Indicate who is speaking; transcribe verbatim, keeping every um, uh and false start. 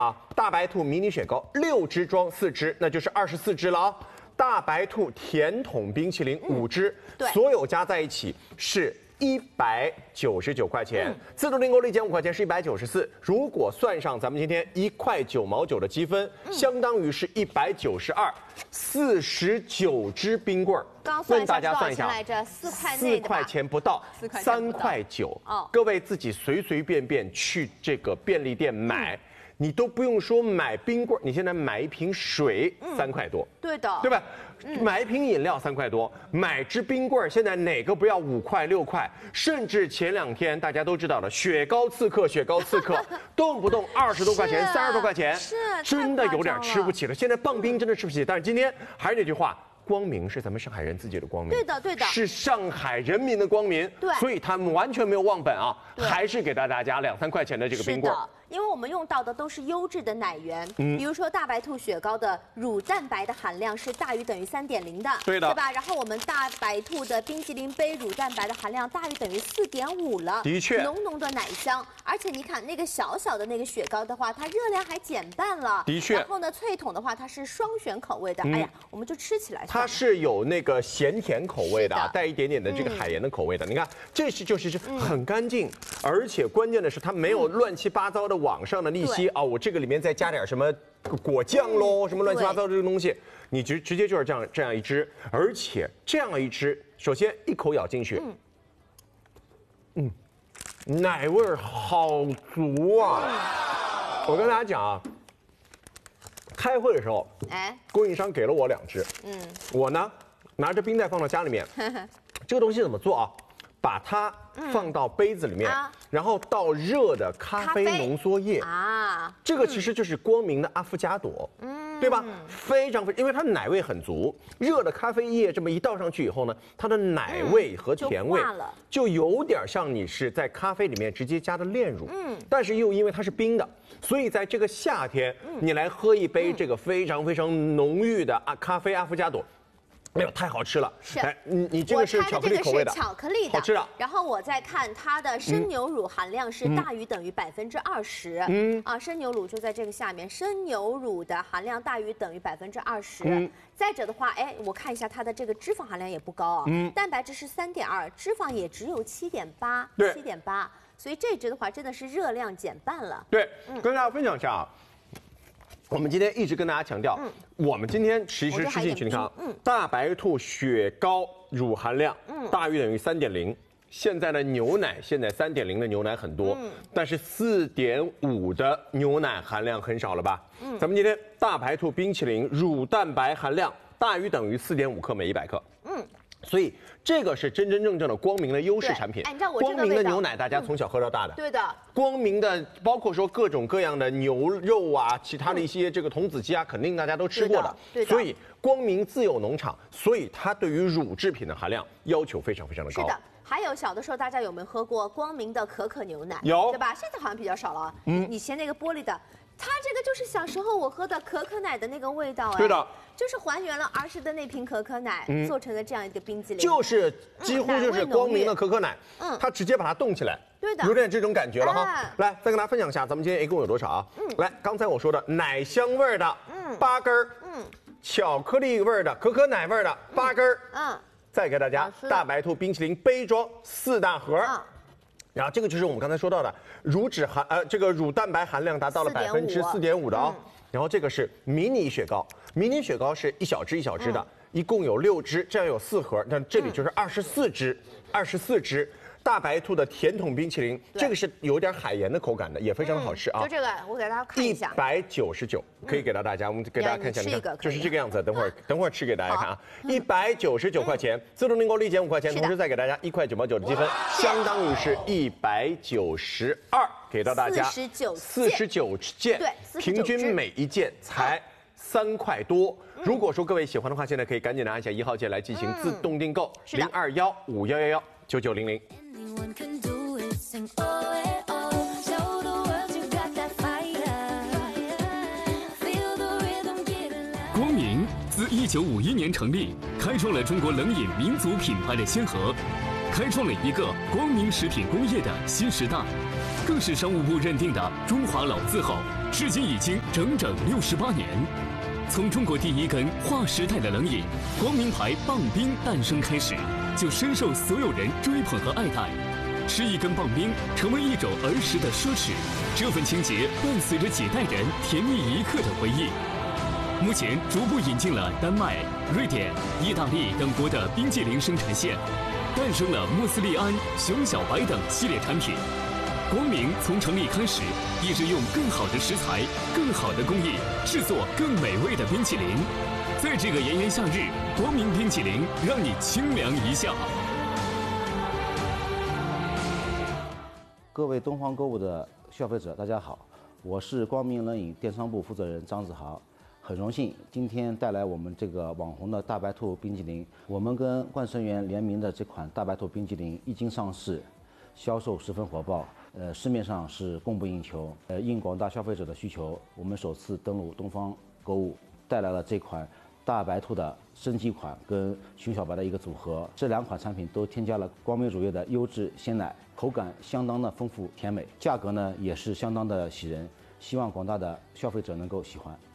Speaker 1: 啊，大白兔迷你雪糕六支装四支，那就是二十四支了啊。大白兔甜筒冰淇淋五支，
Speaker 2: 嗯、对，
Speaker 1: 所有加在一起是一百九十九块钱，嗯、自助订购立减五块钱是一百九十四。如果算上咱们今天一块九毛九的积分，嗯、相当于是一百九十二，四十九支冰棍儿。问大家算一下，
Speaker 2: 来着四块内
Speaker 1: 四块钱不到，三块九。哦，各位自己随随便便去这个便利店买。嗯你都不用说买冰棍，你现在买一瓶水三、嗯、块多，
Speaker 2: 对的，
Speaker 1: 对吧？嗯、买一瓶饮料三块多，买支冰棍现在哪个不要五块六块？甚至前两天大家都知道的雪糕刺客，雪糕刺客，动不动二十多块钱、三十多块钱，
Speaker 2: 是
Speaker 1: 真的有点吃不起了。现在棒冰真的吃不起，但是今天还是那句话。光明是咱们上海人自己的光明，
Speaker 2: 对的对的，
Speaker 1: 是上海人民的光明，
Speaker 2: 对，
Speaker 1: 所以他们完全没有忘本啊，还是给大家加两三块钱的这个冰棍。
Speaker 2: 因为我们用到的都是优质的奶源，嗯，比如说大白兔雪糕的乳蛋白的含量是大于等于三点零的，
Speaker 1: 对的，
Speaker 2: 对吧？然后我们大白兔的冰淇淋杯乳蛋白的含量大于等于四点五了，
Speaker 1: 的确，
Speaker 2: 浓浓的奶香，而且你看那个小小的那个雪糕的话，它热量还减半了，
Speaker 1: 的确。
Speaker 2: 然后呢，脆筒的话它是双选口味的，嗯、哎呀，我们就吃起来
Speaker 1: 它是有那个咸甜口味的，带一点点的这个海盐的口味的。嗯、你看，这是就是是很干净，嗯、而且关键的是它没有乱七八糟的网上的利息。哦，我这个里面再加点什么果酱喽，什么乱七八糟的这个东西，你直直接就是这样这样一支，而且这样一支，首先一口咬进去，嗯，嗯奶味儿好足啊！我跟大家讲啊，开会的时候，哎，供应商给了我两支，嗯，我呢拿着冰袋放到家里面，这个东西怎么做啊？把它放到杯子里面，嗯啊、然后倒热的咖啡浓缩液啊，这个其实就是光明的阿芙加朵，嗯，对吧？非常非，因为它奶味很足，热的咖啡液这么一倒上去以后呢，它的奶味和甜味就有点像你是在咖啡里面直接加的炼乳，嗯，但是又因为它是冰的，所以在这个夏天，你来喝一杯这个非常非常浓郁的啊咖啡阿芙加朵。没有，太好吃了。
Speaker 2: 是，
Speaker 1: 哎，你你这个是巧克力口味的，
Speaker 2: 巧克力的，
Speaker 1: 好吃的。
Speaker 2: 然后我再看它的生牛乳含量是大于等于百分之二十。嗯啊，生牛乳就在这个下面，生牛乳的含量大于等于百分之二十。嗯，再者的话，哎，我看一下它的这个脂肪含量也不高啊。嗯，蛋白质是三点二，脂肪也只有七点八，七点八，所以这支的话真的是热量减半了。
Speaker 1: 对，嗯、跟大家分享一下啊。我们今天一直跟大家强调，嗯、我们今天其实吃进去，你看，嗯、大白兔雪糕乳含量大于等于三点零。现在的牛奶，现在三点零的牛奶很多，嗯、但是四点五的牛奶含量很少了吧？嗯、咱们今天大白兔冰淇淋乳蛋白含量大于等于四点五克每一百克。嗯。所以这个是真真正正的光明的优势产品。
Speaker 2: 哎，你知道我
Speaker 1: 光明的牛奶，大家从小喝到大的。
Speaker 2: 对的。
Speaker 1: 光明的，包括说各种各样的牛肉啊，其他的一些这个童子鸡啊，肯定大家都吃过的。
Speaker 2: 对的。
Speaker 1: 所以光明自有农场，所以它对于乳制品的含量要求非常非常的高。
Speaker 2: 是的。还有小的时候，大家有没有喝过光明的可可牛奶？
Speaker 1: 有，
Speaker 2: 对吧？现在好像比较少了。嗯。以前那个玻璃的。它这个就是小时候我喝的可可奶的那个味道，哎，
Speaker 1: 对的，
Speaker 2: 就是还原了儿时的那瓶可可奶，嗯、做成的这样一个冰激凌，
Speaker 1: 就是几乎就是光明的可可奶，嗯，它直接把它冻起来，
Speaker 2: 对的，
Speaker 1: 有点这种感觉了哈。哎、来，再跟大家分享一下，咱们今天一共有多少啊？嗯，来，刚才我说的奶香味的，嗯，八根儿，嗯，巧克力味的，可可奶味的八根儿，嗯，再给大家大白兔冰淇淋杯装四大盒。嗯然后这个就是我们刚才说到的乳脂含呃这个乳蛋白含量达到了百分之四点五的哦。嗯、然后这个是迷你雪糕，迷你雪糕是一小支一小支的，嗯、一共有六支，这样有四盒，那这里就是二十四支，二十四支。大白兔的甜筒冰淇淋，这个是有点海盐的口感的，也非常的好吃啊。
Speaker 2: 就这个，我给大家看一下，
Speaker 1: 一百九十九，可以给到大家，我们给大家看一下，你看，就是这个样子。等会儿，等会儿吃给大家看啊，一百九十九块钱，自动订购立减五块钱，同时再给大家一块九毛九的积分，相当于是一百九十二，给到大家
Speaker 2: 四十九
Speaker 1: 四十九件，
Speaker 2: 对，
Speaker 1: 平均每一件才三块多。如果说各位喜欢的话，现在可以赶紧拿一下一号键来进行自动订购，零二幺五幺幺幺九九零零。
Speaker 3: 光明自一九五一年成立，开创了中国冷饮民族品牌的先河。 开创了一个光明食品工业的新时代，更是商务部认定的中华老字号，至今已经整整六十八年。从中国第一根划时代的冷饮光明牌棒冰诞生开始，就深受所有人追捧和爱戴。吃一根棒冰成为一种儿时的奢侈，这份情节伴随着几代人甜蜜一刻的回忆。目前逐步引进了丹麦、瑞典、意大利等国的冰激凌生产线，诞生了莫斯利安、熊小白等系列产品。光明从成立开始，一直用更好的食材、更好的工艺制作更美味的冰淇淋。在这个炎炎夏日，光明冰淇淋让你清凉一下。
Speaker 4: 各位东方购物的消费者，大家好，我是光明冷饮电商部负责人张子豪，很荣幸今天带来我们这个网红的大白兔冰激凌。我们跟冠生园联名的这款大白兔冰激凌一经上市，销售十分火爆，呃，市面上是供不应求。呃，应广大消费者的需求，我们首次登陆东方购物，带来了这款大白兔的升级款跟熊小白的一个组合。这两款产品都添加了光明乳业的优质鲜奶，口感相当的丰富甜美，价格呢也是相当的喜人，希望广大的消费者能够喜欢。